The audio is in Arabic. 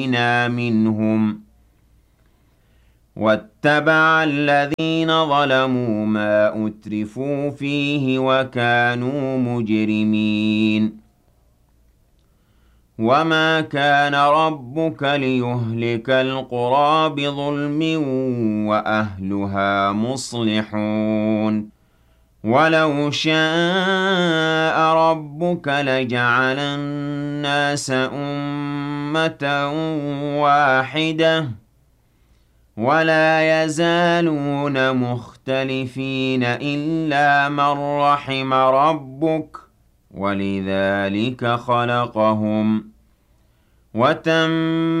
منهم واتبع الذين ظلموا ما أترفوا فيه وكانوا مجرمين وما كان ربك ليهلك القرى بظلم وأهلها مصلحون ولو شاء ربك لجعل الناس أمة واحدة ولا يزالون مختلفين إلا من رحم ربك ولذلك خلقهم وتم